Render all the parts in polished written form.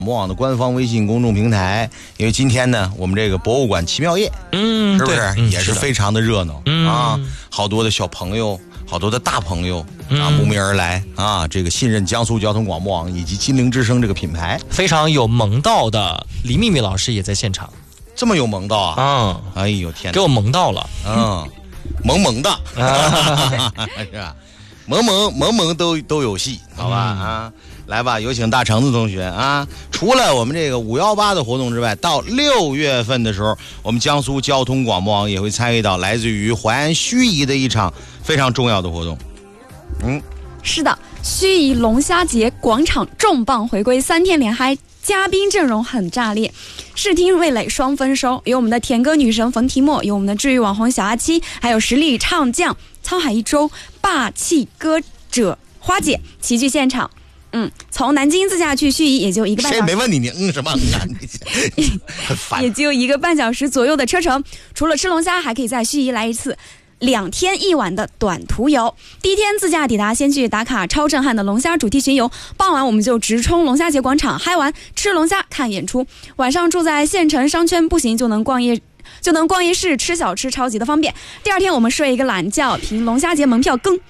魔网的官方微信公众平台，因为今天呢，我们这个博物馆奇妙夜，是不是也是非常的热闹啊？好多的小朋友，好多的大朋友啊，慕名而来啊！这个信任江苏交通广播网以及金陵之声这个品牌， 非常有萌到的李秘密老师也在现场， 这么有萌到啊！哎呦天哪， 给我萌到了， 萌萌的，是吧？萌都有戏，好吧啊！来吧，有请大橙子同学啊！除了我们这个518的活动之外，到6月份的时候，我们江苏交通广播网也会参与到来自于淮安盱眙的一场非常重要的活动。 是的，盱眙龙虾节广场重磅回归，3天连嗨，嘉宾阵容很炸裂，视听味蕾双丰收，有我们的甜歌女神冯提莫，有我们的治愈网红小阿七，还有实力唱将沧海一周霸气歌者花姐齐聚现场。从南京自驾去盱眙也就1个半小时， 谁没问你什么？ 也就1个半小时左右的车程。除了吃龙虾，还可以在盱眙来一次2天1晚的短途游。第一天自驾抵达，先去打卡超震撼的龙虾主题巡游，傍晚我们就直冲龙虾节广场嗨玩，吃龙虾看演出。晚上住在县城商圈，步行就能逛夜市，吃小吃超级的方便。第二天我们睡一个懒觉，凭龙虾节门票更。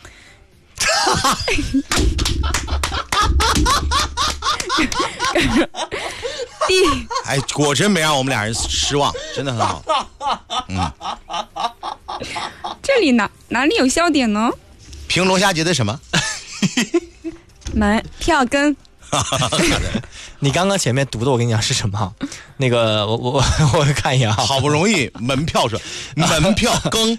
果真没让我们俩人失望，真的很好。 这里哪里有笑点呢？ 凭龙虾节的什么？ 门票根。 你刚刚前面读的，我跟你讲是什么？那个我看一眼啊。 好不容易门票说门票更。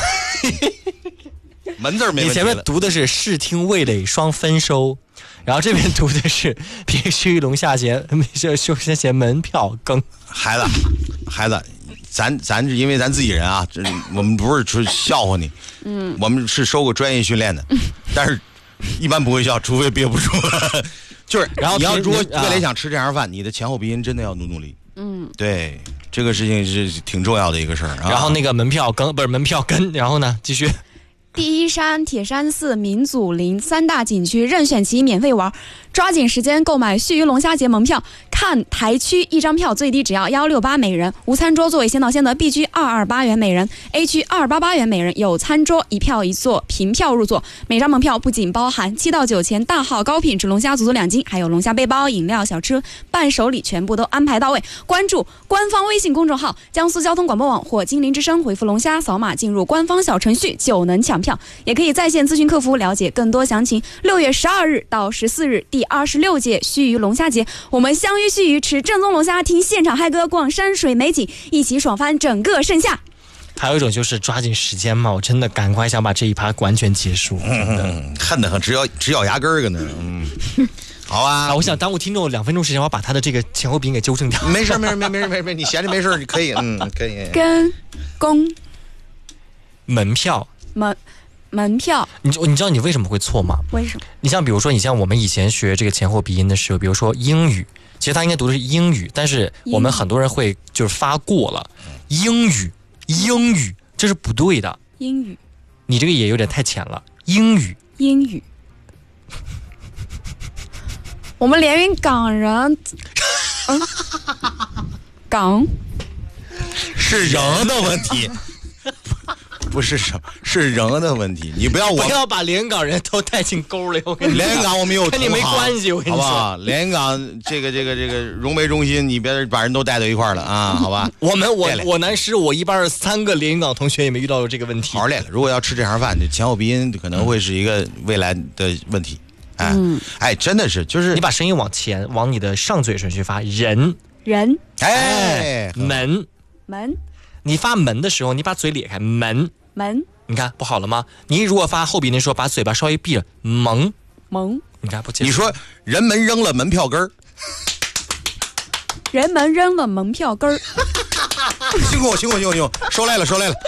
门字没问题了。 你前面读的是视听味蕾双丰收，然后这边读的是凭盱眙龙虾节门票更。 孩子，咱因为咱自己人啊，我们不是笑话你，我们是受过专业训练的，但是一般不会笑，除非憋不住。就是，然后你要如果未来想吃这样饭，你的前后鼻音真的要努力。对，这个事情是挺重要的一个事儿。 然后那个门票跟，然后呢继续。 第一山、铁山寺、民祖林3大景区任选其免费玩，抓紧时间购买盱眙龙虾节门票。看台区1张票最低只要168每人，无餐桌座位先到先得 ，B 区228元每人 ，A 区288元每人，有餐桌1票1座，凭票入座。每张门票不仅包含7到9钱大号高品质龙虾足足2斤，还有龙虾背包、饮料、小吃、伴手礼全部都安排到位。关注官方微信公众号江苏交通广播网或金陵之声，回复龙虾扫码进入官方小程序就能抢票，也可以在线咨询客服了解更多详情。6月12日到14日，第26届盱眙龙虾节，我们相约盱眙，吃正宗龙虾，听现场嗨歌，逛山水美景，一起爽翻整个盛夏。 还有一种就是抓紧时间嘛，我真的赶快想把这一趴完全结束。 恨得很，只咬牙根儿搁那儿。好啊， 我想耽误听众2分钟时间，我把他的这个前后鼻音给纠正掉。 没事，你闲着没事，你可以，可以。 跟公门票。 门票， 你知道你为什么会错吗？ 为什么？ 你像比如说，你像我们以前学这个前后鼻音的时候，比如说英语，其实他应该读的是英语，但是我们很多人会就是发过了。英语，这是不对的。 英语， 你这个也有点太浅了。英语， 我们连云港人，港是人的问题。不是什么，是人的问题。你不要把连云港人都带进沟里。我跟你连云港我们有跟你没关系，我跟你说， 好不好？连云港这个融媒中心，你别把人都带到一块儿了啊，好吧？ 我南师，我一般是3个连云港同学也没遇到过这个问题。 好好练了。如果要吃这行饭，前后鼻音可能会是一个未来的问题。真的是，就是你把声音往前，往你的上嘴唇去发，人，门。你发门的时候，你把嘴咧开，门，你看不好了吗？你如果发后鼻音的时候，把嘴巴稍微闭了，蒙，你看不接。 你说人们扔了门票根儿， 人们扔了门票根儿。 辛苦，收来了。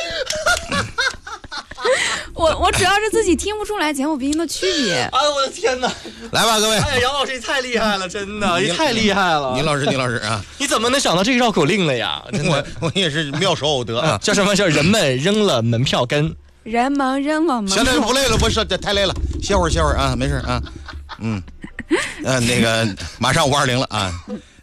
我主要是自己听不出来前后鼻音的区别。 哎呦我的天哪！ 来吧，各位。 哎呀，杨老师你太厉害了，真的，你太厉害了。 宁老师啊， 你怎么能想到这个绕口令了呀？ 我也是妙手偶得啊。 叫什么？叫人们扔了门票根。 人们扔了门票。 行了，不累了，不是太累了，歇会儿啊，没事啊。 那个马上520了啊。